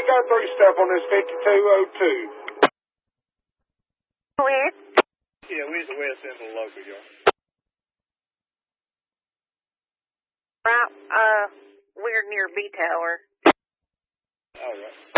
got 3 stuff on this 5202. Where? Yeah, we're the West Central local, y'all. Right, we're near B Tower. All right.